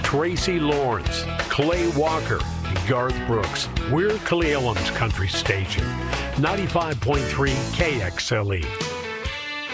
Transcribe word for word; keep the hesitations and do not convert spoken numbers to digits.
Tracy Lawrence, Clay Walker, and Garth Brooks. We're Cle Elum's country station, ninety-five point three K X L E.